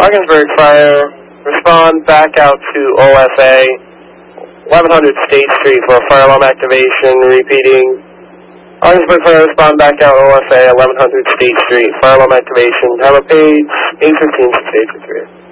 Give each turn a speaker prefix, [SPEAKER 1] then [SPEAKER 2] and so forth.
[SPEAKER 1] Ogdensburg Fire, respond back out to OSA, 1100 State Street for fire alarm activation, repeating. Ogdensburg Fire, respond back out OSA, 1100 State Street, fire alarm activation. Have a page 815 to 853.